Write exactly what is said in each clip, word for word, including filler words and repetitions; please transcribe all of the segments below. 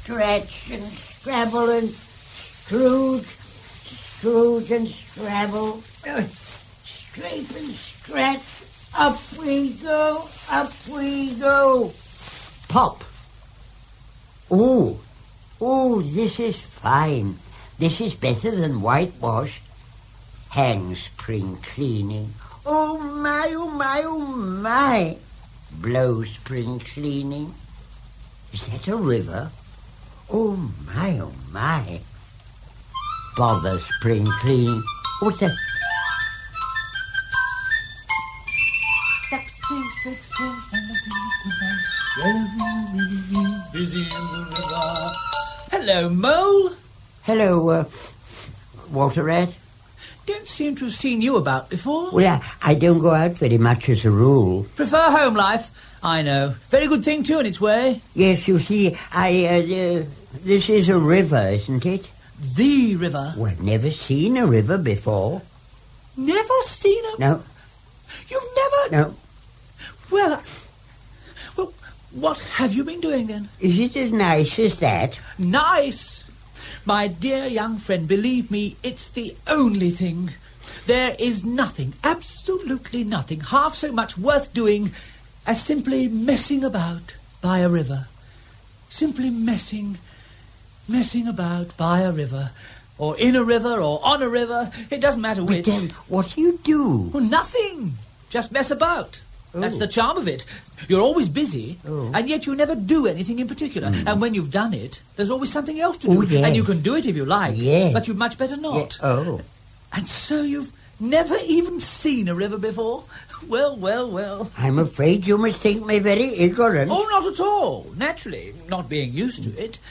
scratch and scrabble and scrooge, scrooge and scrabble, uh, scrape and scratch. Up we go, up we go. Pop. Ooh, ooh, this is fine. This is better than whitewash. Hang spring cleaning. Oh my, oh my, oh my. Blow spring cleaning. Is that a river? Oh my, oh my. Bother spring cleaning. What's that? Busy in the river. Hello, Mole. Hello, uh, Walter Rat. Don't seem to have seen you about before. Well, I, I don't go out very much as a rule. Prefer home life. I know. Very good thing, too, in its way. Yes, you see, I, uh, uh, this is a river, isn't it? The river. Well, I've never seen a river before. Never seen a... No. You've never... No. Well, I... well, what have you been doing, then? Is it as nice as that? Nice? My dear young friend, believe me, it's the only thing. There is nothing, absolutely nothing, half so much worth doing as simply messing about by a river. Simply messing, messing about by a river. Or in a river, or on a river. It doesn't matter which. But then, what do you do? Well, nothing. Just mess about. Oh. That's the charm of it. You're always busy, oh. and yet you never do anything in particular. Mm. And when you've done it, there's always something else to do. Oh, yes. And you can do it if you like, yes. but you'd much better not. Yeah. Oh. And so you've never even seen a river before? Well, well, well. I'm afraid you must think me very ignorant. Oh, not at all. Naturally, not being used to it.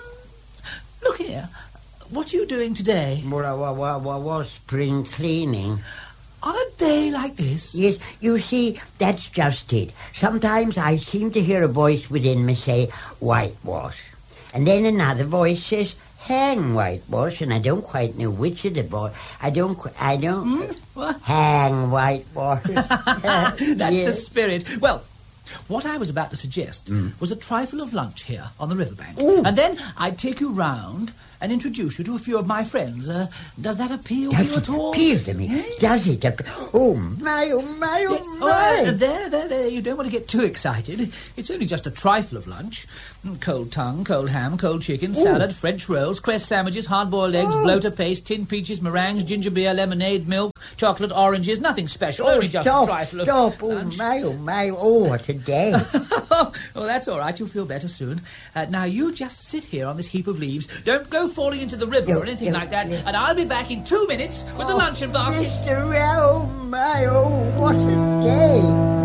Look here. What are you doing today? Well, well, well, well, well, spring cleaning. On a day like this? Yes, you see, that's just it. Sometimes I seem to hear a voice within me say, whitewash. And then another voice says, hang whitewash, and I don't quite know which of the voice. I don't, I don't... Hmm? What? Hang whitewash. That's yes. the spirit. Well, what I was about to suggest mm. was a trifle of lunch here on the riverbank. Ooh. And then I'd take you round and introduce you to a few of my friends. Uh, does that appeal does to you at all? Does it appeal to me? Yes. Does it? Ap- oh, my, oh, my, oh, Yes. my. Oh, uh, there, there, there. You don't want to get too excited. It's only just a trifle of lunch. Cold tongue, cold ham, cold chicken, Ooh. salad, French rolls, cress sandwiches, hard-boiled eggs, Ooh. bloater paste, tinned peaches, meringues, ginger beer, lemonade, milk, chocolate, oranges. Nothing special, Oh, only just stop, a trifle stop. of Oh, lunch. my, oh, my. Oh, what a day. Oh, that's all right. You'll feel better soon. Uh, now, you just sit here on this heap of leaves. Don't go falling into the river Yeah, or anything yeah, like that. yeah. And I'll be back in two minutes with the Oh, luncheon basket. Mister Oh, my, oh, what a day.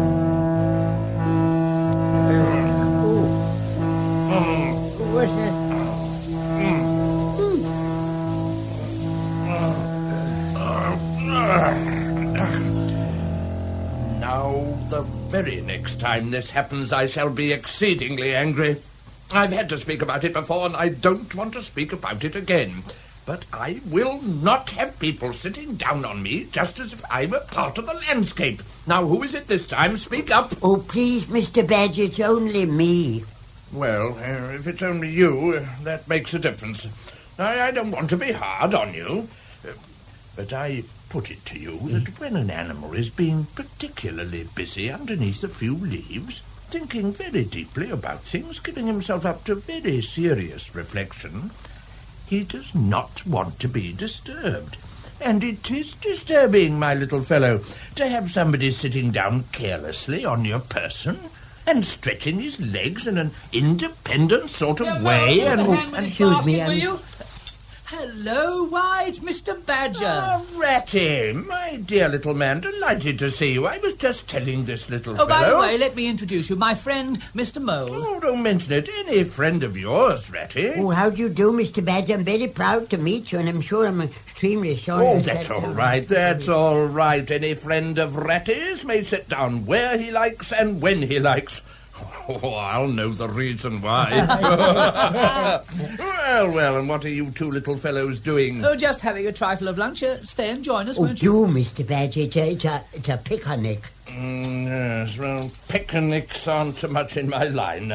Oh, oh what's that? Now, the very next time this happens, I shall be exceedingly angry. I've had to speak about it before, and I don't want to speak about it again. But I will not have people sitting down on me just as if I'm a part of the landscape. Now, who is it this time? Speak up. Oh, please, Mister Badger, it's only me. Well, uh, if it's only you, uh, that makes a difference. I, I don't want to be hard on you. Uh, but I put it to you that when an animal is being particularly busy underneath a few leaves, thinking very deeply about things, giving himself up to very serious reflection, he does not want to be disturbed. And it is disturbing, my little fellow, to have somebody sitting down carelessly on your person and stretching his legs in an independent sort of Yeah, way. well, And, the hang with and this excuse basket, me, will um, you? Hello, why, it's Mister Badger. Oh, Ratty, my dear little man, delighted to see you. I was just telling this little Oh, fellow... by the way, let me introduce you. My friend, Mister Mole. Oh, don't mention it. Any friend of yours, Ratty. Oh, how do you do, Mister Badger? I'm very proud to meet you, and I'm sure I'm extremely sorry. Oh, that that's that- all right, that's all right. Any friend of Ratty's may sit down where he likes and when he likes. Oh, I'll know the reason why. Well, well, and what are you two little fellows doing? Oh, just having a trifle of lunch. Uh, stay and join us, Oh, won't you? do, Mister Badger. It's a, it's a, it's a picnic. Mm, yes, well, picnics aren't so much in my line. Uh,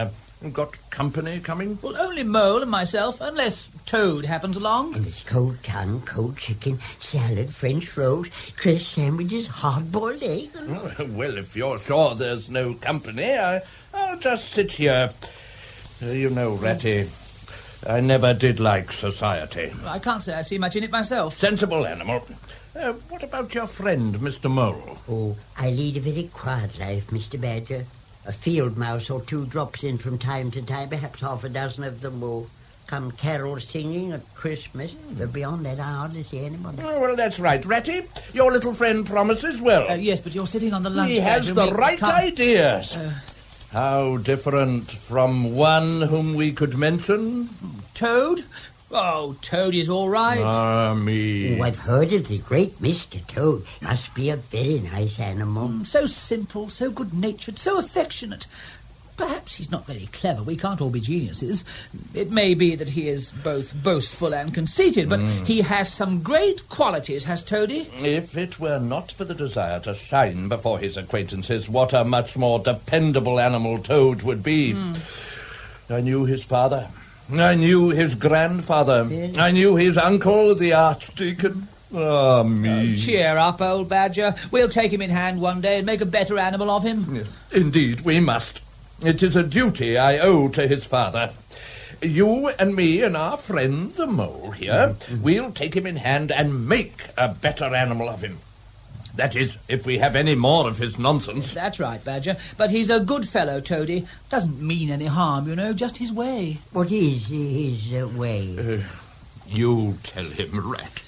Got company coming? Well, only Mole and myself, unless Toad happens along. And it's cold tongue, cold chicken, salad, French rolls, crisp sandwiches, hard-boiled eggs. And... Oh, well, if you're sure there's no company, I, I'll just sit here. Uh, you know, Ratty, I never did like society. I can't say I see much in it myself. Sensible animal. Uh, what about your friend, Mister Mole? Oh, I lead a very quiet life, Mister Badger. A field mouse or two drops in from time to time, perhaps half a dozen of them will come carol singing at Christmas. But beyond that, I hardly see anybody. Oh, well, that's right, Ratty. Your little friend promises well. Uh, yes, but you're sitting on the lunch He has Badger, the we right can't- ideas. Uh, How different from one whom we could mention? Toad? Oh, Toad is all right. Ah, me. Oh, I've heard of the great Mister Toad. Must be a very nice animal. Mm, so simple, so good-natured, so affectionate. Perhaps he's not very clever. We can't all be geniuses. It may be that he is both boastful and conceited, but Mm. he has some great qualities, has Toady? If it were not for the desire to shine before his acquaintances, what a much more dependable animal Toad would be. Mm. I knew his father. I knew his grandfather. Really? I knew his uncle, the Archdeacon. Ah, me. Oh, cheer up, old Badger. We'll take him in hand one day and make a better animal of him. Indeed, we must. It is a duty I owe to his father. You and me and our friend the Mole here, Mm-hmm. we'll take him in hand and make a better animal of him. That is, if we have any more of his nonsense. That's right, Badger. But he's a good fellow, Toady. Doesn't mean any harm, you know, just his way. What is his uh, way? Uh, you tell him, Rat.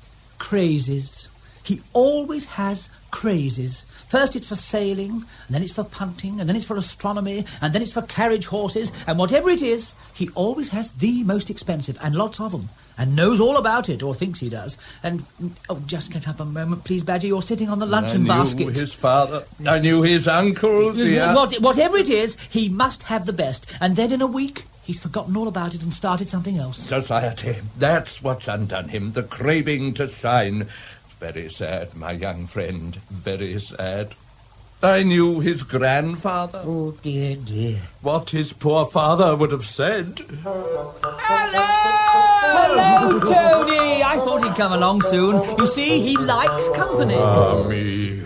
Crazes. He always has crazes. First it's for sailing, and then it's for punting, and then it's for astronomy, and then it's for carriage horses, and whatever it is, he always has the most expensive, and lots of them, and knows all about it, or thinks he does. And, oh, just get up a moment, please, Badger, you're sitting on the luncheon I knew basket. his father. I knew his uncle. the Ar- What, whatever it is, he must have the best, and then in a week, he's forgotten all about it and started something else. Society. That's what's undone him. The craving to shine. It's very sad, my young friend. Very sad. I knew his grandfather. Oh, dear, dear. What his poor father would have said. Hello, Toady! I thought he'd come along soon. You see, he likes company. Ah, me.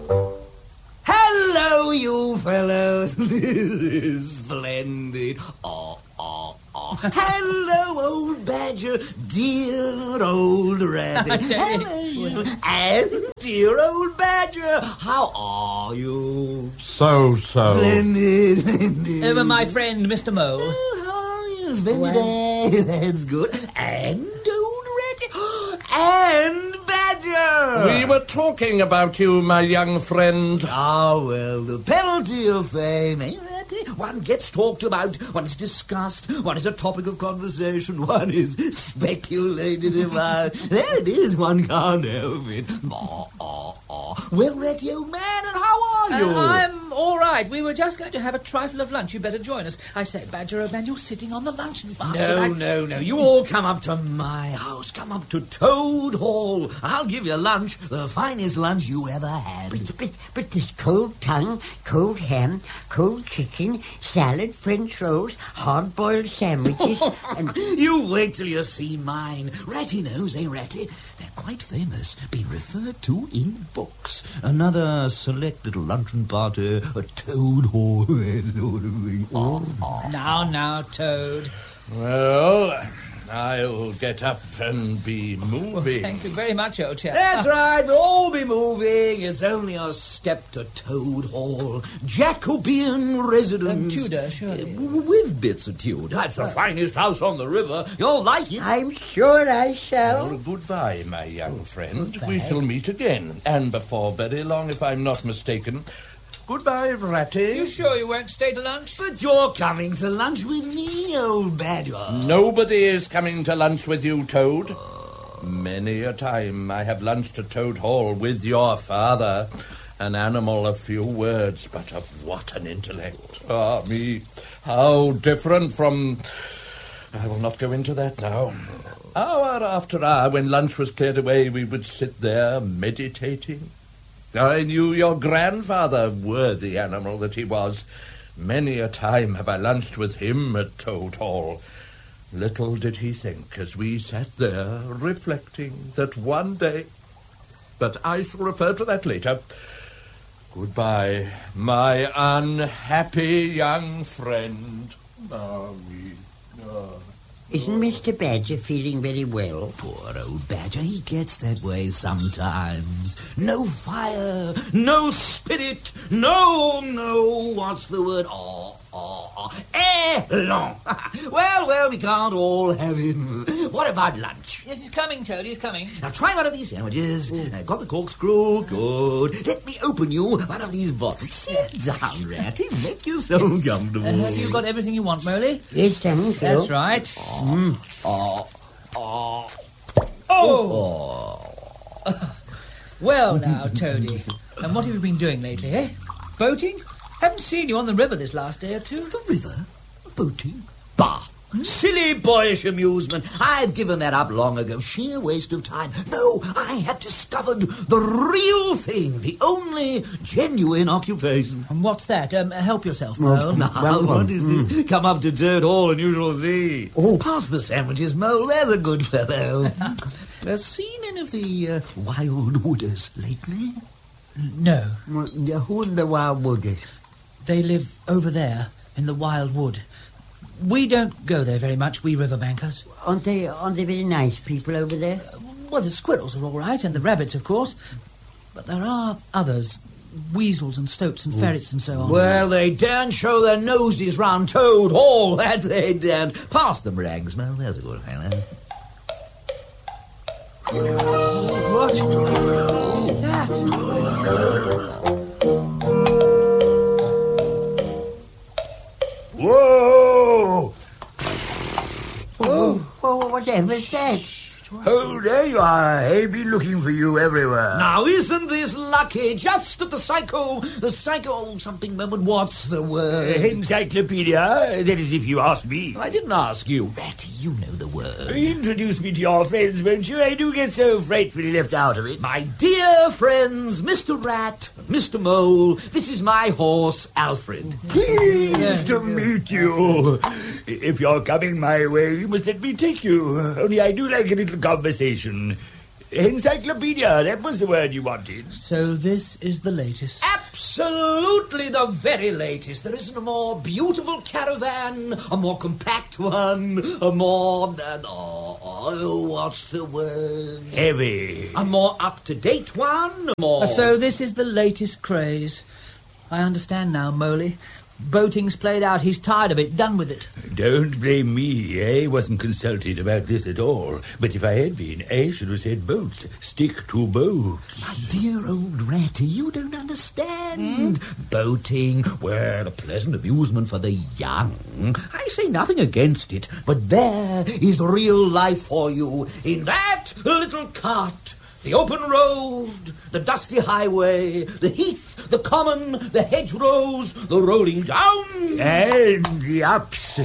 Hello, you fellows. This is splendid. Oh, oh, oh. Hello, old Badger. Dear old Ratty. Hello, and dear old Badger. How are you? So, so. Splendid, splendid. Over my friend, Mister Mole. Oh, how are you? Splendid. eh? That's good. And old Ratty. And Badger. We were talking about you, my young friend. Ah, well, the penalty of fame, eh, Ratty? One gets talked about, one is discussed, one is a topic of conversation, one is speculated about. There it is, one can't help it. Ah, ah, ah. Well, Ratty, old man, and how are you? Uh, I'm all right. We were just going to have a trifle of lunch. You'd better join us. I say, Badger, old man, you're sitting on the luncheon basket. No, I... no, no. You all come up to my house. Come up to Toad Hall. I'll give you lunch, the finest lunch you ever had. But, but, but there's cold tongue, cold ham, cold chicken, salad, French rolls, hard-boiled sandwiches, and... You wait till you see mine. Ratty knows, eh, Ratty? They're quite famous, been referred to in books. Another select little luncheon party at Toad Hall. Oh, oh. Now, now, Toad. Well, I'll get up and be moving. Well, thank you very much, old chap. That's right, we'll all be moving. It's only a step to Toad Hall. Jacobean residence. Um, Tudor, surely. Uh, With bits of Tudor. That's the finest house on the river. You'll like it. I'm sure I shall. Well, goodbye, my young friend. goodbye. We shall meet again, and before very long, if I'm not mistaken. Goodbye, Ratty. You sure you won't stay to lunch? But you're coming to lunch with me, old Badger. Nobody is coming to lunch with you, Toad. Many a time I have lunched at Toad Hall with your father. An animal of few words, but of what an intellect. Ah, me, how different from... I will not go into that now. Hour after hour, when lunch was cleared away, we would sit there meditating. I knew your grandfather, worthy animal that he was, Many a time have I lunched with him at Toad Hall. Little did he think, as we sat there reflecting, that one day... But I shall refer to that later. Goodbye, my unhappy young friend. Ah, me. Ah. Isn't Mister Badger feeling very well? Poor old Badger, he gets that way sometimes. No fire, no spirit, no, no, what's the word? Oh, oh, oh, élan. Well, well, we can't all have him. What about lunch? Yes, he's coming, Toad, he's coming. Now try one of these sandwiches. Uh, got the corkscrew? Good. Let me open you one of these bottles. Sit down, Ratty. Make yourself comfortable. Uh, have you got everything you want, Moley? Yes, thank you. That's right. Mm. Oh, oh, Oh! oh. Well now, Toady, and what have you been doing lately, eh? Boating? Haven't seen you on the river this last day or two. The river? Boating? Bah! Silly boyish amusement. I've given that up long ago. Sheer waste of time. No, I have discovered the real thing, the only genuine occupation. And what's that? Um, help yourself, Well, Mole. Now, Well, what is mm. it? Come up to Toad Hall and you shall see. Oh. Pass the sandwiches, Mole. There's a good fellow. uh, seen any of the uh, wild wooders lately? No, Well, who in the wild wood is? they live over there in the wild wood. We don't go there very much, we riverbankers. Aren't they, aren't they very nice people over there? Well, the squirrels are all right, and the rabbits, of course. But there are others. Weasels and stoats and ferrets and so on. Well, they daren't show their noses round Toad Hall, that they daren't. Pass them, Rags, Mole. There's a good fellow. What is that? Whoa! Oh, oh, whatever's that? Oh, there you are. I've been looking for you everywhere. Now, isn't this lucky? Just at the psycho... The psycho... Oh, something moment. What's the word? Encyclopedia, that is if you ask me. I didn't ask you. Ratty, you know the word. Introduce me to your friends, won't you? I do get so frightfully left out of it. My dear friends, Mister Rat, Mister Mole, this is my horse, Alfred. Pleased to meet you. If you're coming my way, you must let me take you. Only I do like a little conversation. Encyclopedia, that was the word you wanted. So this is the latest. Absolutely the very latest. There isn't a more beautiful caravan, a more compact one, a more... Uh, oh, oh, what's the word? Heavy. A more up-to-date one, a more... So this is the latest craze. I understand now, Moley. Boating's played out. He's tired of it. Done with it. Don't blame me. I wasn't consulted about this at all. But if I had been, I should have said boats. Stick to boats. My dear old Ratty, you don't understand. Boating, well, a pleasant amusement for the young. I say nothing against it, but there is real life for you in that little cart. The open road, the dusty highway, the heath, the common, the hedgerows, the rolling down. And the ups.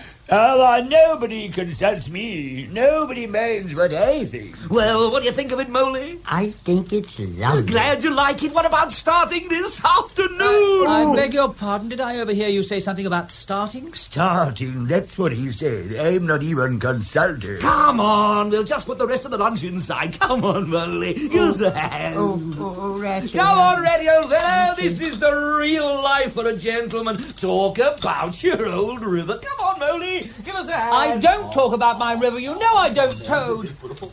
Oh, nobody consults me. Nobody minds what I think. Well, what do you think of it, Moley? I think it's lovely. Glad you like it. What about starting this afternoon? I beg your pardon. Did I overhear you say something about starting? Starting, that's what he said. I'm not even consulted. Come on, we'll just put the rest of the lunch inside. Come on, Moley. Use a hand. Oh, oh, oh, Ratty. Come on, Ratty, old fellow. This is the real life for a gentleman. Talk about your old river. Come on, Moley. Give us a hand. I don't talk about my river. You know I don't, Toad.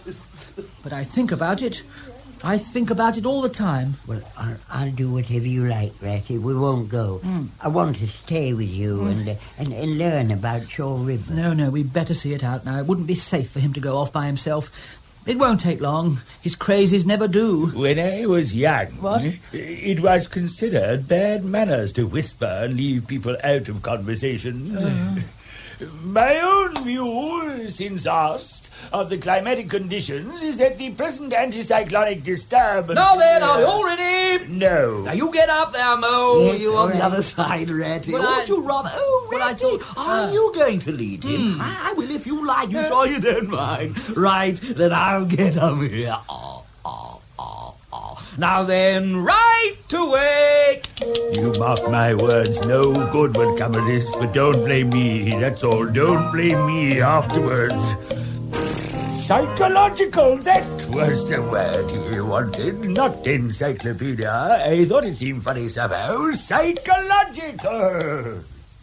But I think about it. I think about it all the time. Well, I'll, I'll do whatever you like, Ratty. We won't go. Mm. I want to stay with you Mm. and, uh, and and learn about your river. No, no, we'd better see it out now. It wouldn't be safe for him to go off by himself. It won't take long. His crazes never do. When I was young, What? it was considered bad manners to whisper and leave people out of conversation. Uh. My own view, since asked, of the climatic conditions is that the present anticyclonic disturbance... Now then, are you all ready? No. Now you get up there, Mo. Yes, you on all the right. other side, Ratty. Well, Or I- would you rather... Oh, well, I Ratty, thought, are uh, you going to lead him? I, I will if you like. You sure you don't mind? Right, then I'll get up here. Oh, oh, oh, oh. Now then, right away. You mark my words, no good will come of this, but don't blame me, that's all. Don't blame me afterwards. Psychological, that was the word you wanted, not encyclopedia. I thought it seemed funny somehow. Psychological.